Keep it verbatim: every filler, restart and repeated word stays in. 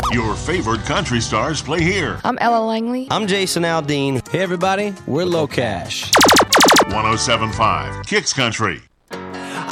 Your favorite country stars play here. I'm Ella Langley. I'm Jason Aldean. Hey, everybody, we're Low Cash. one oh seven point five Kicks Country.